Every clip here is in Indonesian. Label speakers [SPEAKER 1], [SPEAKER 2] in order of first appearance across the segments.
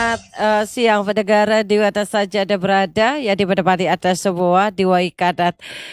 [SPEAKER 1] Selamat siang pendengar di mana saja Anda berada, ya di menemani Anda semua di Waikadat.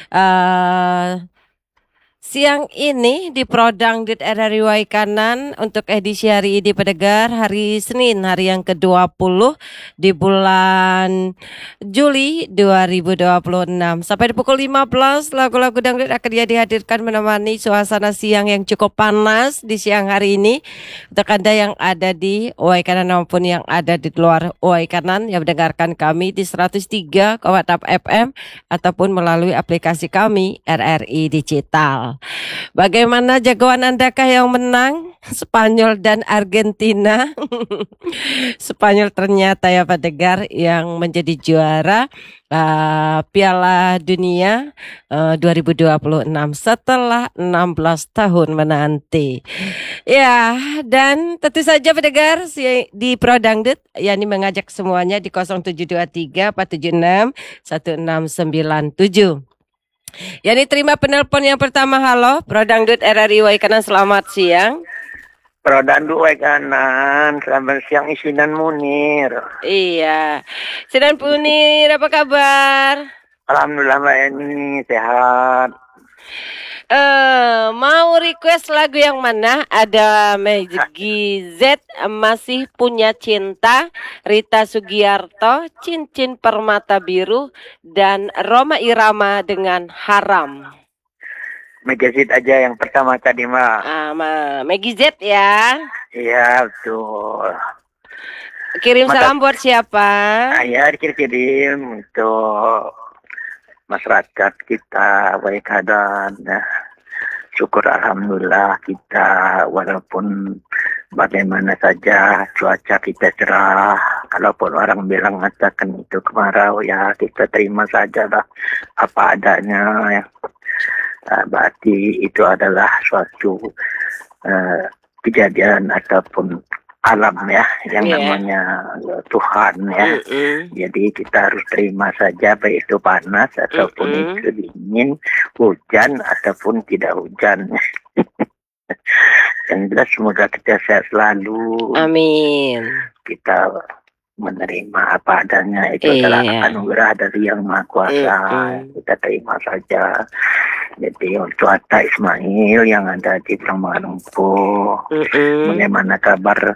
[SPEAKER 1] Siang ini di Prodangdut RRI Waikanan untuk edisi hari ini pendengar hari Senin, hari yang ke-20 di bulan Juli 2026. Sampai di pukul 15 lagu-lagu dangdut akan dihadirkan menemani suasana siang yang cukup panas di siang hari ini. Untuk Anda yang ada di Waikanan maupun yang ada di luar Waikanan yang mendengarkan kami di 103,6 FM ataupun melalui aplikasi kami RRI Digital. Bagaimana jagoan Andakah yang menang? Spanyol dan Argentina. Spanyol ternyata ya pendengar yang menjadi juara Piala Dunia 2026 setelah 16 tahun menanti. Ya, dan tentu saja pendengar di Pro Dangdut yakni mengajak semuanya di 0723 476 1697. Yani terima penelpon yang pertama. Halo, Pro Dangdut RRI Waikanan, selamat siang.
[SPEAKER 2] Pro Dangdut Waikanan, selamat siang Isinan Munir.
[SPEAKER 1] Iya, Sinan Munir, apa kabar?
[SPEAKER 2] Alhamdulillah Mbak Yani, sehat.
[SPEAKER 1] Mau request lagu yang mana? Ada Megi Z, Masih Punya Cinta, Rita Sugiarto, Cincin Permata Biru, dan Roma Irama dengan Haram.
[SPEAKER 2] Megazid aja yang pertama tadi Mbak.
[SPEAKER 1] Megi Z ya.
[SPEAKER 2] Iya betul.
[SPEAKER 1] Kirim salam buat siapa?
[SPEAKER 2] Ya dikirim untuk masyarakat kita Waikanan. Syukur alhamdulillah kita walaupun bagaimana saja cuaca kita cerah, kalaupun orang bilang mengatakan itu kemarau, ya kita terima saja lah apa adanya ya. Berarti itu adalah suatu kejadian ataupun alam ya yang namanya Tuhan ya. Jadi kita harus terima saja baik itu panas ataupun itu dingin, hujan ataupun tidak hujan. Yang jelas semoga kita sehat selalu.
[SPEAKER 1] Amin.
[SPEAKER 2] Kita menerima apa adanya, itu adalah anugerah dari Yang Maha Kuasa. Kita terima saja. Jadi untuk Atta Ismail yang ada di Lumpuh, bagaimana kabar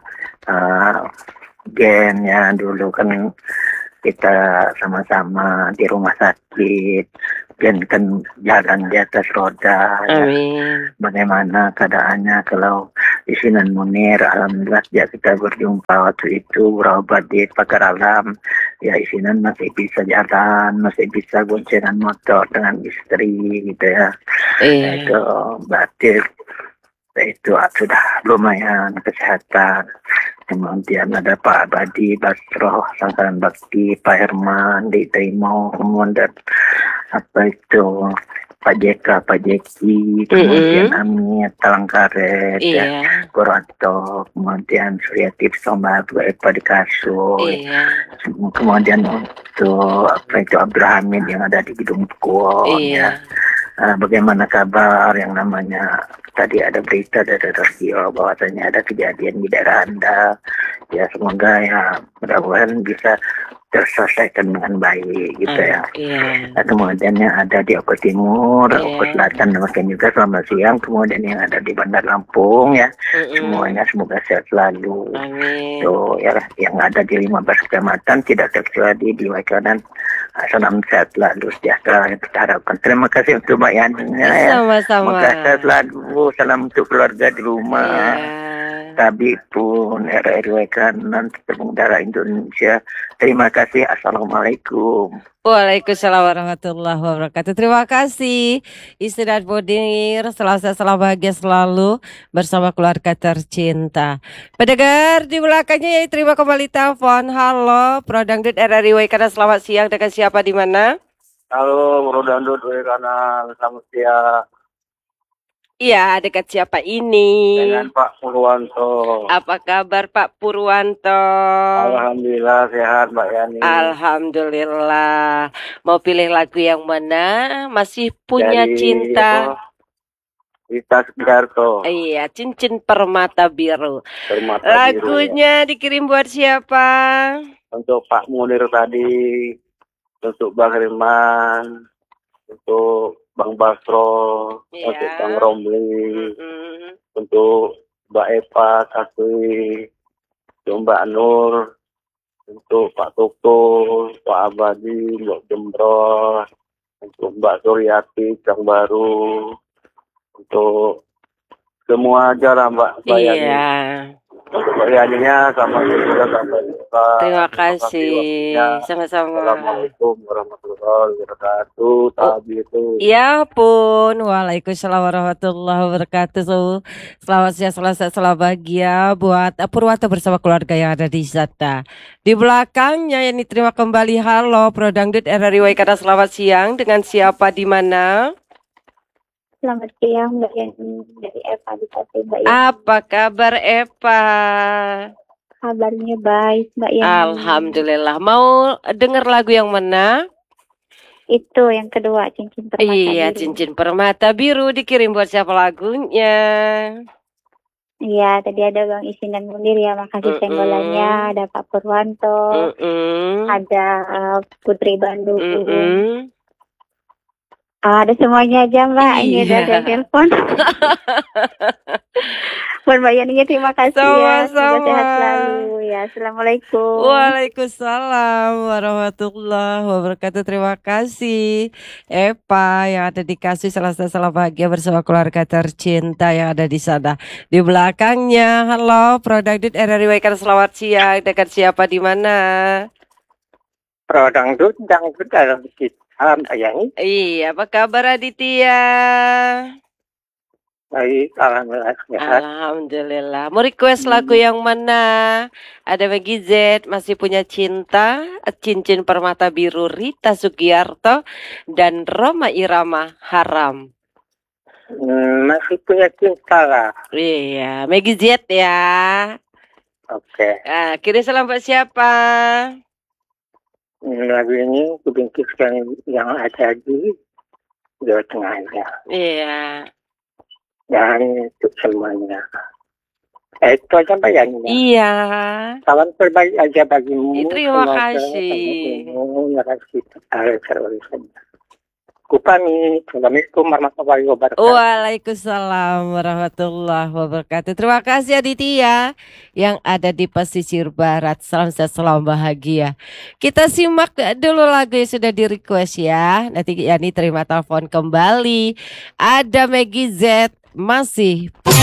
[SPEAKER 2] Gen ya, dulu kan kita sama-sama di rumah sakit, Gen kan jalan di atas roda.
[SPEAKER 1] Amin.
[SPEAKER 2] Ya. Bagaimana keadaannya kalau Isinan Munir, alhamdulillah ya kita berjumpa waktu itu berobat di Pagar Alam. Ya Isinan masih bisa jalan, masih bisa goncengan motor dengan istri gitu ya. Itu berarti itu sudah lumayan kesehatan. Kemudian ada Pak Abadi Basroh, Sangkaran Bakti, Pak Herman diterima, kemudian apa itu Pak JK, Pak Jeki, kemudian Amit, Talangkaret, ya, Goranto, kemudian Suryati Somad, Eva di Kasur, kemudian untuk apa itu Abdul Hamid yang ada di Gedung Kuon, ya. Bagaimana kabar yang namanya tadi ada berita dari radio bahwasanya ada kejadian di daerah Anda, ya semoga ya mudah-mudahan bisa terselesaikan dengan baik gitu ya. Nah, kemudian yang ada di Oku Timur, Oku Selatan, demikian juga selamat siang. Kemudian yang ada di Bandar Lampung ya, semuanya semoga sehat selalu. Tuh ya, yang ada di 15 kecamatan tidak terkecuali di Waikanan. Salam sehat selalu, sejahtera yang kita harapkan. Terima kasih untuk Mbak Yani.
[SPEAKER 1] Sama-sama.
[SPEAKER 2] Semoga sehat selalu. Salam untuk keluarga di rumah. Tabi pun RRI Waikanan, Tepung Darah Indonesia. Terima kasih. Assalamualaikum.
[SPEAKER 1] Waalaikumsalam warahmatullahi wabarakatuh. Terima kasih Istirahat Munir. Selalu bahagia selalu bersama keluarga tercinta. Pendengar di belakangnya ya, terima kembali telepon. Halo, Pro Dangdut RRI Waikanan, selamat siang. Dengan siapa di mana?
[SPEAKER 2] Halo, Pro Dangdut Waikanan, selamat siang.
[SPEAKER 1] Iya, dekat siapa ini?
[SPEAKER 2] Dengan Pak Purwanto.
[SPEAKER 1] Apa kabar Pak Purwanto?
[SPEAKER 2] Alhamdulillah sehat Mbak Yani.
[SPEAKER 1] Alhamdulillah. Mau pilih lagu yang mana? Masih Punya
[SPEAKER 2] Dari,
[SPEAKER 1] Cinta.
[SPEAKER 2] Rita Sugiarto,
[SPEAKER 1] Iya, cincin permata biru.
[SPEAKER 2] Permata Biru.
[SPEAKER 1] Lagunya dikirim buat siapa?
[SPEAKER 2] Untuk Pak Munir tadi, untuk Bang Riman, untuk Bang Basro,
[SPEAKER 1] Iya.
[SPEAKER 2] untuk Bang Romli,
[SPEAKER 1] Mm-mm.
[SPEAKER 2] untuk Mbak Eva Kasui, untuk Mbak Nur, untuk Pak Toko, Pak Abadi, Mbak Jembro, untuk Mbak Suryati yang baru, untuk semua aja lah Mbak Bayani.
[SPEAKER 1] Iya.
[SPEAKER 2] Untuk Bayaninya sama juga sampai lupa.
[SPEAKER 1] Terima kasih. Sama-sama.
[SPEAKER 2] Assalamualaikum warahmatullahi wabarakatuh. Tadi itu.
[SPEAKER 1] Ya pun, waalaikumsalam warahmatullahi wabarakatuh. Selamat siang, selamat bahagia buat Purwata bersama keluarga yang ada di sana. Di belakangnya yang diterima kembali, halo Pro Dangdut RRI Waikana, selamat siang, dengan siapa di mana?
[SPEAKER 3] Selamat siang Mbak Yani dari Eva di Tasik Mbak Yani.
[SPEAKER 1] Apa kabar Eva?
[SPEAKER 3] Kabarnya baik Mbak Yani.
[SPEAKER 1] Alhamdulillah. Mau dengar lagu yang mana?
[SPEAKER 3] Itu yang kedua, cincin permata biru.
[SPEAKER 1] Iya, cincin permata biru. Dikirim buat siapa lagunya?
[SPEAKER 3] Iya, tadi ada Bang Isin dan Munir ya, makasih senggolannya. Ada Pak Purwanto, ada Putri Bandung. Ada semuanya aja Mbak, ini udah ada telepon. Buat Mbak Yani, terima kasih ya. Semoga sehat selalu ya. Assalamualaikum.
[SPEAKER 1] Waalaikumsalam warahmatullahi wabarakatuh. Terima kasih Eva yang ada di Kasih, salam bahagia bersama keluarga tercinta yang ada di sana. Di belakangnya, halo Pro Dangdut RRI Waikana, selamat siang. Dengan siapa di mana?
[SPEAKER 2] Pro Dangdut dalam kita. Yani.
[SPEAKER 1] Iya, apa kabar Aditya?
[SPEAKER 2] Baik, alhamdulillah.
[SPEAKER 1] Alhamdulillah. Mau request lagu yang mana? Ada Maggie Z, Masih Punya Cinta, Cincin Permata Biru Rita Sugiarto, dan Roma Irama, Haram.
[SPEAKER 2] Masih Punya Cinta lah.
[SPEAKER 1] Iya, Maggie Z ya.
[SPEAKER 2] Oke.
[SPEAKER 1] Kirim salam buat siapa?
[SPEAKER 2] Lagu ini kubingkiskan yang ada di Jawa Tengah ya.
[SPEAKER 1] Iya.
[SPEAKER 2] Dan untuk semuanya. Itu aja Mbak Yani.
[SPEAKER 1] Iya.
[SPEAKER 2] Salam terbaik aja bagimu.
[SPEAKER 1] Terima kasih.
[SPEAKER 2] Terima kasih. Kupamit. Assalamualaikum warahmatullahi wabarakatuh.
[SPEAKER 1] Waalaikumsalam warahmatullahi wabarakatuh. Terima kasih Aditya yang ada di pesisir barat. Salam sehat, salam bahagia. Kita simak dulu lagu yang sudah di request ya. Nanti Yani terima telepon kembali. Ada Maggie Z, Masih Punya